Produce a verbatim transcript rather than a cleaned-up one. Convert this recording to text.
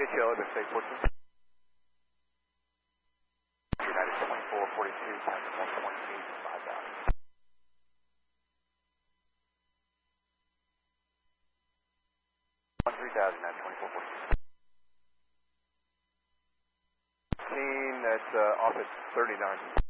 L, L X fourteen. United twenty-four forty-two, times one point eight five thousand. three thousand at twenty-four forty-two. That's uh, office thirty-nine.